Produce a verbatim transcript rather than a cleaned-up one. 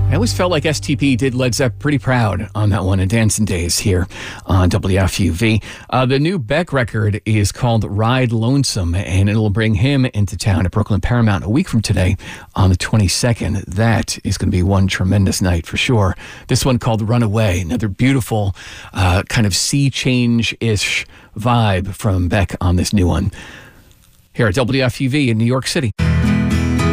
I always felt like S T P did Led Zepp pretty proud on that one in Dancing Days here on W F U V. Uh, the new Beck record is called Ride Lonesome, and it'll bring him into town at Brooklyn Paramount a week from today on the twenty-second. That is going to be one tremendous night for sure. This one called Runaway, another beautiful uh, kind of sea change-ish vibe from Beck on this new one. Here at W F U V in New York City.